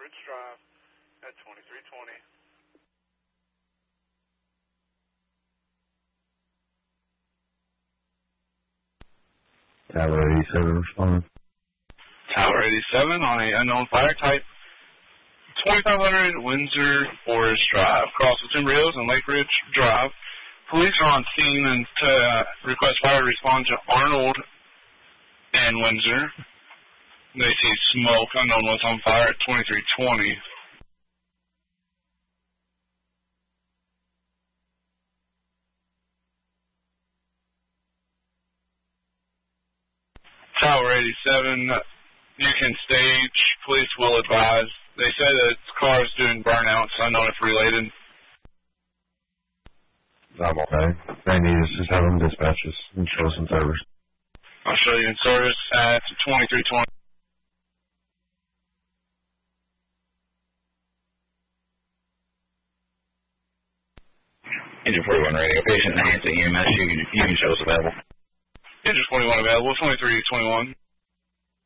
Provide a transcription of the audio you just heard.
Ridge Drive at 2320. Tower 87 responding. Tower 87 on a unknown fire type 2500 Windsor Forest Drive, across the Timber Hills and Lake Ridge Drive. Police are on scene and request fire to respond to Arnold and Windsor. They see smoke. Unknown was on fire at 2320. Tower 87, you can stage. Police will advise. They say that the car is doing burnouts. Unknown if related. I'm okay. They need us to have them dispatch us and show us in service. I'll show you in service at 2320. Engine 41 radio. Patient Nancy EMS, you can show us available. Engine 41 available, 2321.